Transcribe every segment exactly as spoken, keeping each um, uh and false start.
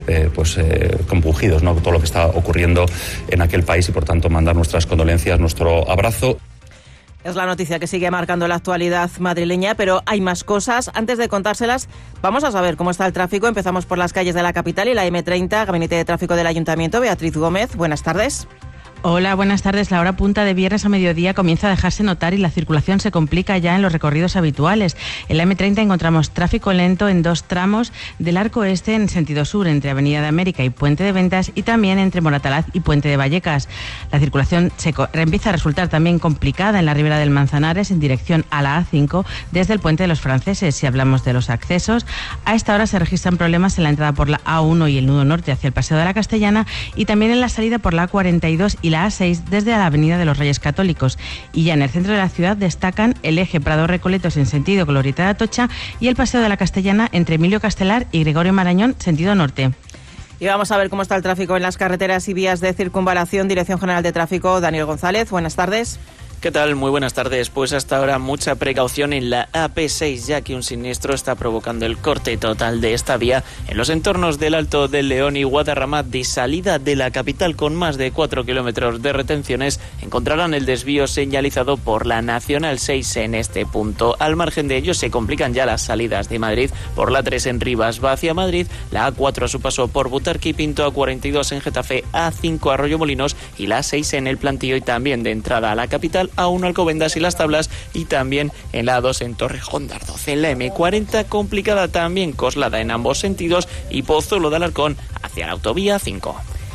Eh, pues eh, compungidos, ¿no? Todo lo que está ocurriendo en aquel país y por tanto mandar nuestras condolencias, nuestro abrazo. Es la noticia que sigue marcando la actualidad madrileña, pero hay más cosas. Antes de contárselas, vamos a saber cómo está el tráfico. Empezamos por las calles de la capital y la eme treinta, Gabinete de Tráfico del Ayuntamiento. Beatriz Gómez, buenas tardes. Hola, buenas tardes. La hora punta de viernes a mediodía comienza a dejarse notar y la circulación se complica ya en los recorridos habituales. En la eme treinta encontramos tráfico lento en dos tramos del Arco Este en sentido sur, entre Avenida de América y Puente de Ventas, y también entre Moratalaz y Puente de Vallecas. La circulación se empieza a resultar también complicada en la ribera del Manzanares en dirección a la a cinco desde el Puente de los Franceses. Si hablamos de los accesos, a esta hora se registran problemas en la entrada por la a uno y el nudo norte hacia el Paseo de la Castellana, y también en la salida por la a cuarenta y dos y la a seis desde la Avenida de los Reyes Católicos. Y ya en el centro de la ciudad destacan el eje Prado-Recoletos en sentido Glorieta de Atocha y el Paseo de la Castellana entre Emilio Castelar y Gregorio Marañón sentido norte. Y vamos a ver cómo está el tráfico en las carreteras y vías de circunvalación. Dirección General de Tráfico, Daniel González, buenas tardes. ¿Qué tal? Muy buenas tardes. Pues hasta ahora mucha precaución en la a pe seis, ya que un siniestro está provocando el corte total de esta vía en los entornos del Alto del León y Guadarrama, de salida de la capital, con más de cuatro kilómetros de retenciones. Encontrarán el desvío señalizado por la Nacional seis en este punto. Al margen de ello se complican ya las salidas de Madrid por la tres en Rivas va hacia Madrid, la a cuatro a su paso por Butarque y Pinto, a cuarenta y dos en Getafe, a cinco Arroyomolinos y la a seis en el Plantío, y también de entrada a la capital a uno Alcobendas y Las Tablas, y también en la a dos en Torrejón de Ardoz. En la eme cuarenta complicada también, Coslada en ambos sentidos y Pozuelo de Alarcón hacia la autovía cinco.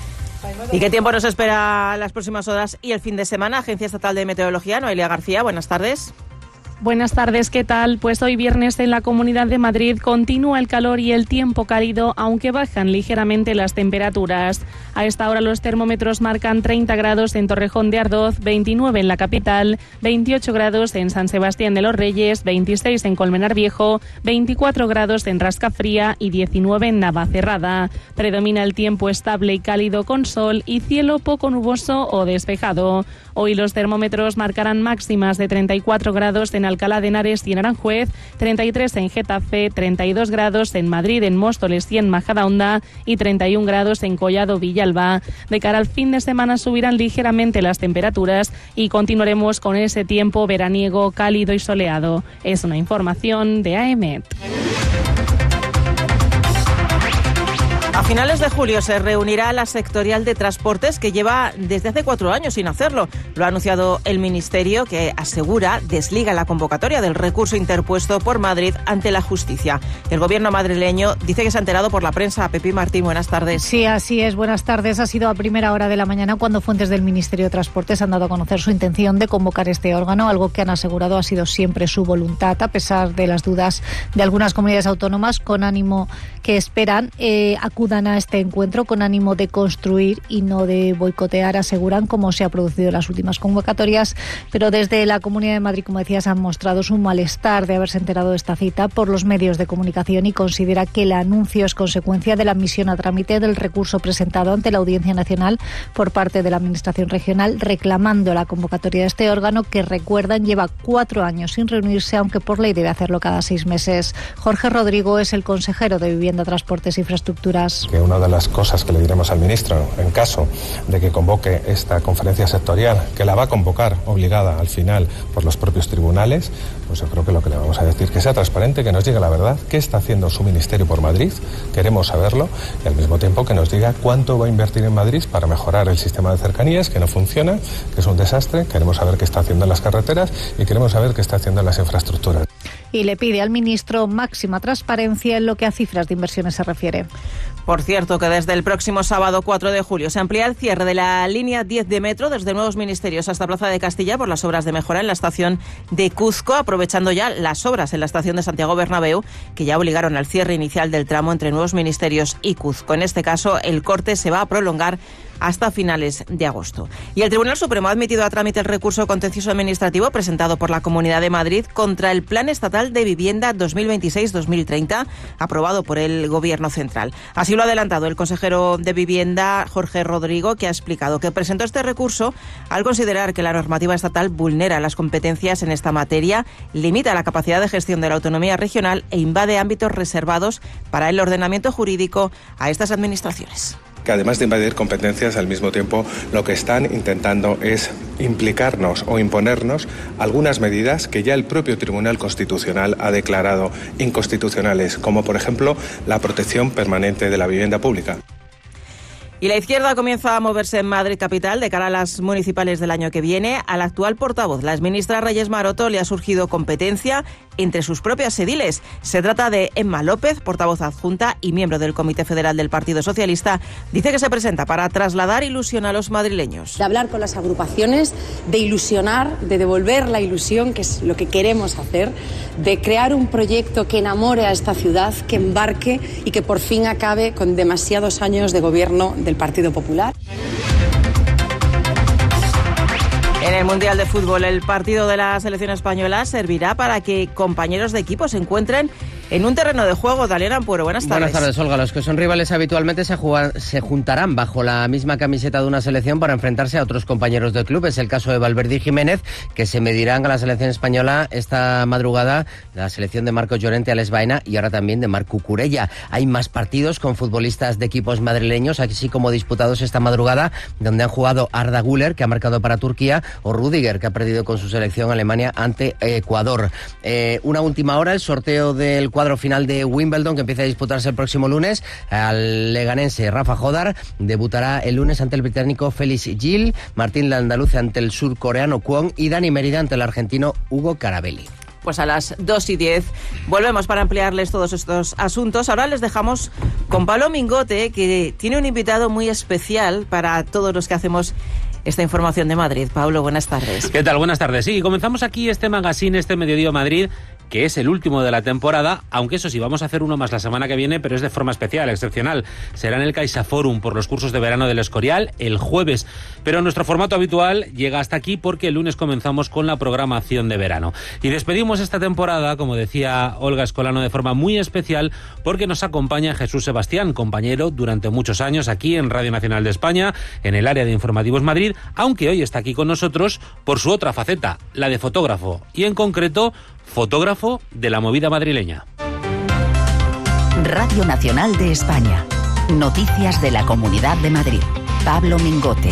¿Y qué tiempo nos espera las próximas horas y el fin de semana? Agencia Estatal de Meteorología, Noelia García, buenas tardes. Buenas tardes, ¿qué tal? Pues hoy viernes en la Comunidad de Madrid continúa el calor y el tiempo cálido, aunque bajan ligeramente las temperaturas. A esta hora los termómetros marcan treinta grados en Torrejón de Ardoz, veintinueve en la capital, veintiocho grados en San Sebastián de los Reyes, veintiséis en Colmenar Viejo, veinticuatro grados en Rascafría y diecinueve en Navacerrada. Predomina el tiempo estable y cálido con sol y cielo poco nuboso o despejado. Hoy los termómetros marcarán máximas de treinta y cuatro grados en Alcalá de Henares y en Aranjuez, treinta y tres en Getafe, treinta y dos grados en Madrid, en Móstoles y en Majadahonda y treinta y un grados en Collado Villalba. De cara al fin de semana subirán ligeramente las temperaturas y continuaremos con ese tiempo veraniego, cálido y soleado. Es una información de AEMET. A finales de julio se reunirá la sectorial de transportes, que lleva desde hace cuatro años sin hacerlo. Lo ha anunciado el Ministerio, que asegura desliga la convocatoria del recurso interpuesto por Madrid ante la justicia. El gobierno madrileño dice que se ha enterado por la prensa. Pepi Martín, buenas tardes. Sí, así es. Buenas tardes. Ha sido a primera hora de la mañana cuando fuentes del Ministerio de Transportes han dado a conocer su intención de convocar este órgano, algo que han asegurado ha sido siempre su voluntad, a pesar de las dudas de algunas comunidades autónomas, con ánimo que esperan eh, acudir a este encuentro con ánimo de construir y no de boicotear, aseguran, como se ha producido en las últimas convocatorias. Pero desde la Comunidad de Madrid, como decías, han mostrado su malestar de haberse enterado de esta cita por los medios de comunicación y considera que el anuncio es consecuencia de la admisión a trámite del recurso presentado ante la Audiencia Nacional por parte de la Administración Regional, reclamando la convocatoria de este órgano que, recuerdan, lleva cuatro años sin reunirse, aunque por ley debe hacerlo cada seis meses. Jorge Rodrigo es el consejero de Vivienda, Transportes e Infraestructuras. Que una de las cosas que le diremos al ministro, en caso de que convoque esta conferencia sectorial, que la va a convocar obligada al final por los propios tribunales, pues yo creo que lo que le vamos a decir, que sea transparente, que nos diga la verdad, qué está haciendo su ministerio por Madrid, queremos saberlo, y al mismo tiempo que nos diga cuánto va a invertir en Madrid para mejorar el sistema de cercanías, que no funciona, que es un desastre. Queremos saber qué está haciendo en las carreteras y queremos saber qué está haciendo en las infraestructuras. Y le pide al ministro máxima transparencia en lo que a cifras de inversiones se refiere. Por cierto, que desde el próximo sábado cuatro de julio se amplía el cierre de la línea diez de metro desde Nuevos Ministerios hasta Plaza de Castilla por las obras de mejora en la estación de Cuzco, aprovechando ya las obras en la estación de Santiago Bernabéu, que ya obligaron al cierre inicial del tramo entre Nuevos Ministerios y Cuzco. En este caso, el corte se va a prolongar hasta finales de agosto. Y el Tribunal Supremo ha admitido a trámite el recurso contencioso administrativo presentado por la Comunidad de Madrid contra el Plan Estatal de Vivienda dos mil veintiséis dos mil treinta, aprobado por el Gobierno central. Así lo ha adelantado el consejero de Vivienda, Jorge Rodrigo, que ha explicado que presentó este recurso al considerar que la normativa estatal vulnera las competencias en esta materia, limita la capacidad de gestión de la autonomía regional e invade ámbitos reservados para el ordenamiento jurídico a estas administraciones. Que además de invadir competencias, al mismo tiempo lo que están intentando es implicarnos o imponernos algunas medidas que ya el propio Tribunal Constitucional ha declarado inconstitucionales, como por ejemplo la protección permanente de la vivienda pública. Y la izquierda comienza a moverse en Madrid capital de cara a las municipales del año que viene. Al actual portavoz, la exministra Reyes Maroto, le ha surgido competencia entre sus propias ediles. Se trata de Emma López, portavoz adjunta y miembro del Comité Federal del Partido Socialista. Dice que se presenta para trasladar ilusión a los madrileños. De hablar con las agrupaciones, de ilusionar, de devolver la ilusión, que es lo que queremos hacer, de crear un proyecto que enamore a esta ciudad, que embarque y que por fin acabe con demasiados años de gobierno del Partido Popular. En el Mundial de Fútbol, el partido de la selección española servirá para que compañeros de equipo se encuentren en un terreno de juego. Daniel Ampuero, buenas tardes. Buenas tardes, Olga. Los que son rivales habitualmente se, jugar, se juntarán bajo la misma camiseta de una selección para enfrentarse a otros compañeros del club. Es el caso de Valverde y Jiménez, que se medirán a la selección española esta madrugada, la selección de Marcos Llorente, Alex Baena y ahora también de Marc Cucurella. Hay más partidos con futbolistas de equipos madrileños, así como disputados esta madrugada, donde han jugado Arda Güler, que ha marcado para Turquía, o Rüdiger, que ha perdido con su selección Alemania ante Ecuador. Eh, una última hora, el sorteo del cuadro final de Wimbledon, que empieza a disputarse el próximo lunes. Al leganense Rafa Jodar debutará el lunes ante el británico Félix Gil, Martín Landaluce ante el surcoreano Kwon y Dani Mérida ante el argentino Hugo Carabelli. Pues a las dos y diez volvemos para ampliarles todos estos asuntos. Ahora les dejamos con Pablo Mingote, que tiene un invitado muy especial para todos los que hacemos esta información de Madrid. Pablo, buenas tardes. ¿Qué tal? Buenas tardes. Sí, comenzamos aquí este magazine, este Mediodía Madrid, que es el último de la temporada, aunque eso sí, vamos a hacer uno más la semana que viene, pero es de forma especial, excepcional. Será en el CaixaForum por los cursos de verano del Escorial el jueves, pero nuestro formato habitual llega hasta aquí porque el lunes comenzamos con la programación de verano. Y despedimos esta temporada, como decía Olga Escolano, de forma muy especial porque nos acompaña Jesús Sebastián, compañero durante muchos años aquí en Radio Nacional de España, en el área de Informativos Madrid, aunque hoy está aquí con nosotros por su otra faceta, la de fotógrafo, y en concreto fotógrafo de la movida madrileña. Radio Nacional de España. Noticias de la Comunidad de Madrid. Pablo Mingote.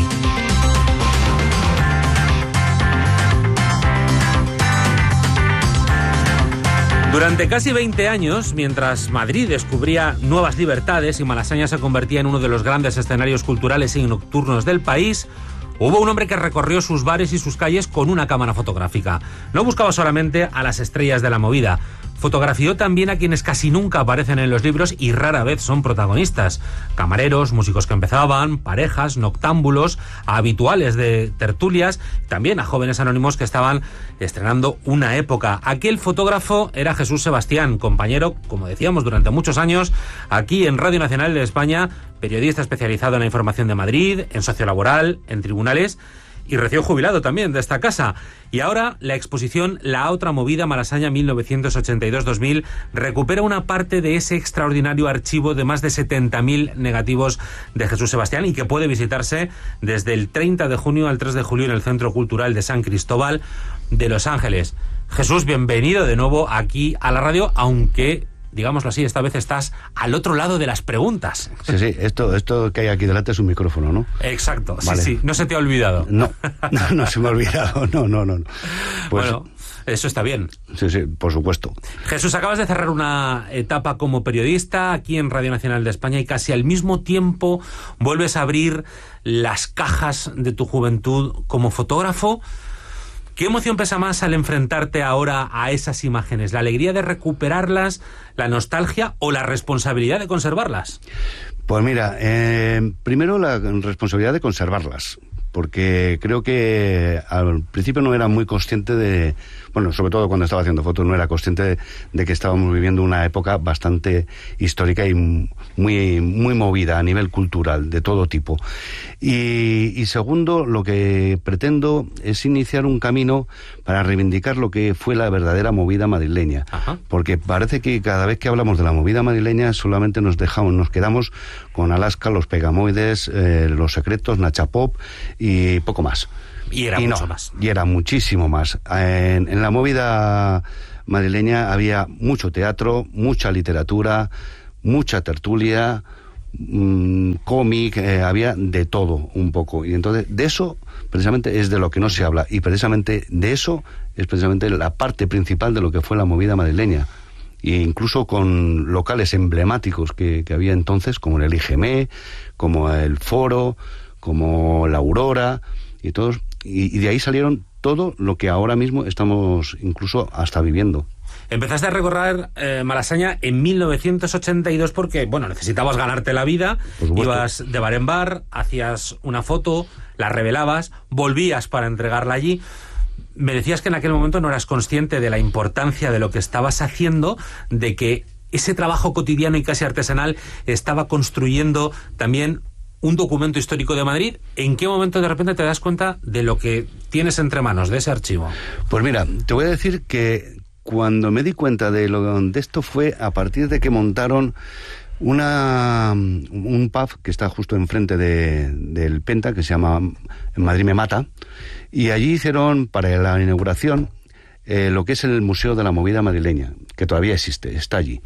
Durante casi veinte años, mientras Madrid descubría nuevas libertades y Malasaña se convertía en uno de los grandes escenarios culturales y nocturnos del país, hubo un hombre que recorrió sus bares y sus calles con una cámara fotográfica. No buscaba solamente a las estrellas de la movida. Fotografió también a quienes casi nunca aparecen en los libros y rara vez son protagonistas. Camareros, músicos que empezaban, parejas, noctámbulos, a habituales de tertulias, también a jóvenes anónimos que estaban estrenando una época. Aquel fotógrafo era Jesús Sebastián, compañero, como decíamos, durante muchos años aquí en Radio Nacional de España, periodista especializado en la información de Madrid, en sociolaboral, en tribunales, y recién jubilado también de esta casa. Y ahora la exposición La Otra Movida Malasaña mil novecientos ochenta y dos dos mil recupera una parte de ese extraordinario archivo de más de setenta mil negativos de Jesús Sebastián y que puede visitarse desde el treinta de junio al tres de julio en el Centro Cultural de San Cristóbal de Los Ángeles. Jesús, bienvenido de nuevo aquí a la radio, aunque, digámoslo así, esta vez estás al otro lado de las preguntas. Sí, sí, esto, esto que hay aquí delante es un micrófono, ¿no? Exacto, vale. Sí, sí, no se te ha olvidado. No, no, no se me ha olvidado, no, no, no. Pues, bueno, eso está bien. Sí, sí, por supuesto. Jesús, acabas de cerrar una etapa como periodista aquí en Radio Nacional de España y casi al mismo tiempo vuelves a abrir las cajas de tu juventud como fotógrafo. ¿Qué emoción pesa más al enfrentarte ahora a esas imágenes? ¿La alegría de recuperarlas, la nostalgia o la responsabilidad de conservarlas? Pues mira, eh, primero la responsabilidad de conservarlas, porque creo que al principio no era muy consciente de, bueno, sobre todo cuando estaba haciendo fotos, no era consciente de, de que estábamos viviendo una época bastante histórica y muy, muy movida a nivel cultural, de todo tipo. Y, y segundo, lo que pretendo es iniciar un camino para reivindicar lo que fue la verdadera movida madrileña. Ajá. Porque parece que cada vez que hablamos de la movida madrileña solamente nos dejamos, nos quedamos con Alaska, los Pegamoides, eh, los Secretos, Nacha Pop y poco más. Y era y mucho no, más. Y era muchísimo más. En, en la movida madrileña había mucho teatro, mucha literatura, mucha tertulia, mmm, cómic, eh, había de todo un poco. Y entonces de eso precisamente es de lo que no se habla. Y precisamente de eso es precisamente la parte principal de lo que fue la movida madrileña. E incluso con locales emblemáticos que, que había entonces, como el I G M E, como el Foro, como la Aurora, y todos, y, y de ahí salieron todo lo que ahora mismo estamos incluso hasta viviendo. Empezaste a recorrer eh, Malasaña en mil novecientos ochenta y dos porque, bueno, necesitabas ganarte la vida, ibas de bar en bar, hacías una foto, la revelabas, volvías para entregarla allí. Me decías que en aquel momento no eras consciente de la importancia de lo que estabas haciendo, de que ese trabajo cotidiano y casi artesanal estaba construyendo también un documento histórico de Madrid. ¿En qué momento de repente te das cuenta de lo que tienes entre manos, de ese archivo? Pues mira, te voy a decir que cuando me di cuenta de, lo, de esto fue a partir de que montaron una un pub que está justo enfrente de, del Penta, que se llama Madrid me mata, y allí hicieron para la inauguración eh, lo que es el Museo de la Movida Madrileña, que todavía existe, está allí.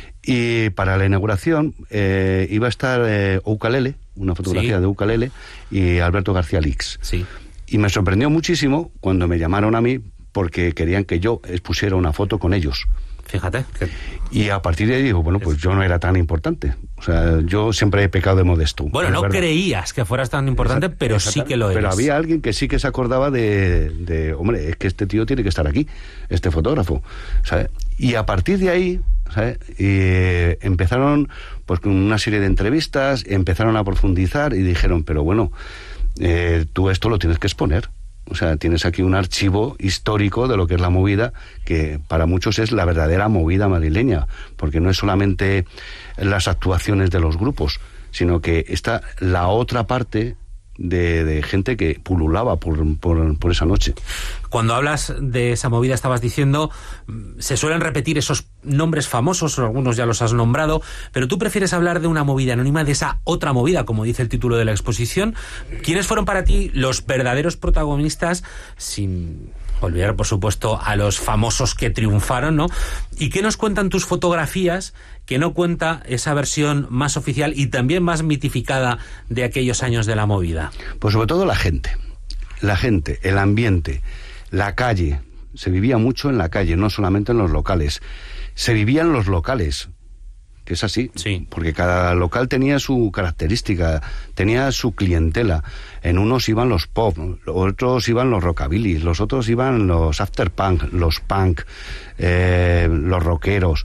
Y para la inauguración eh, iba a estar eh, Ukulele, una fotografía sí. de Ukulele, y Alberto García Lix. Sí. Y me sorprendió muchísimo cuando me llamaron a mí porque querían que yo expusiera una foto con ellos. Fíjate. Que... Y a partir de ahí digo, bueno, pues yo no era tan importante. O sea, yo siempre he pecado de modesto. Bueno, no verdad. creías que fueras tan importante, Exact, pero sí que lo eres. Pero había alguien que sí que se acordaba de, de, hombre, es que este tío tiene que estar aquí, este fotógrafo, ¿sabes? Y a partir de ahí, ¿sabes? Y empezaron pues con una serie de entrevistas, empezaron a profundizar y dijeron, pero bueno, eh, tú esto lo tienes que exponer. O sea, tienes aquí un archivo histórico de lo que es la movida, que para muchos es la verdadera movida madrileña, porque no es solamente las actuaciones de los grupos, sino que está la otra parte de, de gente que pululaba por, por, por esa noche. Cuando hablas de esa movida estabas diciendo, se suelen repetir esos nombres famosos, algunos ya los has nombrado, pero tú prefieres hablar de una movida anónima, de esa otra movida, como dice el título de la exposición. ¿Quiénes fueron para ti los verdaderos protagonistas, sin olvidar, por supuesto, a los famosos que triunfaron, ¿no? ¿Y qué nos cuentan tus fotografías que no cuenta esa versión más oficial y también más mitificada de aquellos años de la movida? Pues sobre todo la gente, la gente, el ambiente, la calle. Se vivía mucho en la calle, no solamente en los locales. Se vivía en los locales, que es así, sí. Porque cada local tenía su característica, tenía su clientela. En unos iban los pop, otros iban los rockabilly, los otros iban los afterpunk, los punk, eh, los rockeros.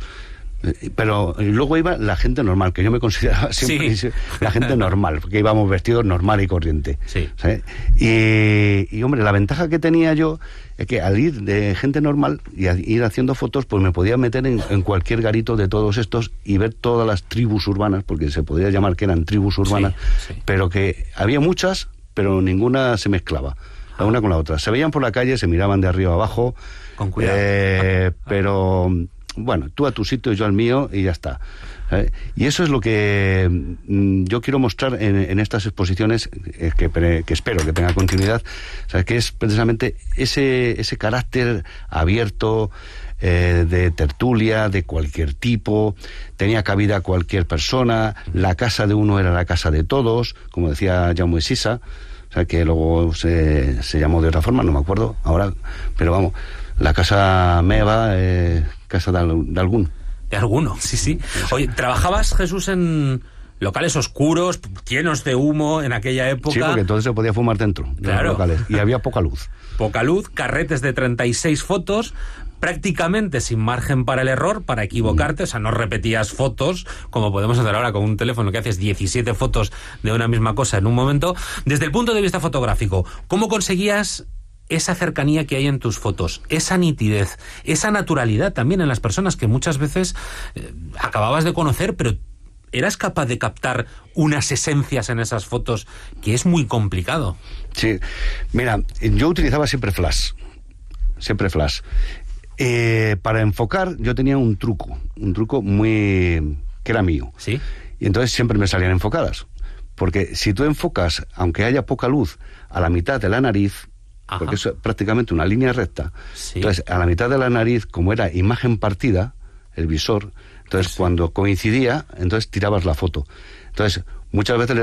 Pero luego iba la gente normal, que yo me consideraba siempre sí. la gente normal, porque íbamos vestidos normal y corriente. Sí. ¿Sabes? Y, y, hombre, la ventaja que tenía yo es que al ir de gente normal y ir haciendo fotos, pues me podía meter en, en cualquier garito de todos estos y ver todas las tribus urbanas, porque se podría llamar que eran tribus urbanas, sí, sí. pero que había muchas, pero ninguna se mezclaba, la una con la otra. Se veían por la calle, se miraban de arriba abajo, con cuidado. Eh, pero... Bueno, tú a tu sitio, yo al mío y ya está. ¿Eh? Y eso es lo que mm, yo quiero mostrar en, en estas exposiciones, eh, que, que espero que tenga continuidad, o sea, que es precisamente ese, ese carácter abierto, eh, de tertulia, de cualquier tipo, tenía cabida cualquier persona, la casa de uno era la casa de todos, como decía Jaume Sisa, o sea, que luego se, se llamó de otra forma, no me acuerdo ahora, pero vamos, la casa meva, eh, casa de, de algún. De alguno, sí, sí. Oye, ¿trabajabas, Jesús, en locales oscuros, llenos de humo en aquella época? Sí, porque entonces se podía fumar dentro de claro. los locales y había poca luz. Poca luz, carretes de treinta y seis fotos, prácticamente sin margen para el error, para equivocarte, o sea, no repetías fotos, como podemos hacer ahora con un teléfono que haces diecisiete fotos de una misma cosa en un momento. Desde el punto de vista fotográfico, ¿cómo conseguías esa cercanía que hay en tus fotos, esa nitidez, esa naturalidad también en las personas que muchas veces eh, acababas de conocer, pero eras capaz de captar unas esencias en esas fotos que es muy complicado? Sí, mira, yo utilizaba siempre flash, siempre flash. Eh, para enfocar yo tenía un truco, un truco muy... que era mío. ¿Sí? Y entonces siempre me salían enfocadas. Porque si tú enfocas, aunque haya poca luz, a la mitad de la nariz, Ajá. porque es prácticamente una línea recta, sí. entonces a la mitad de la nariz, como era imagen partida, el visor, entonces sí. cuando coincidía, entonces tirabas la foto. Entonces muchas veces